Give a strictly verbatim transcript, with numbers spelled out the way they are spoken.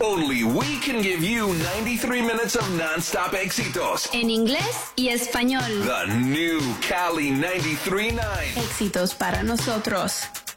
Only we can give you ninety-three minutes of non-stop éxitos. En inglés y español. The new Cali ninety-three point nine. Éxitos para nosotros.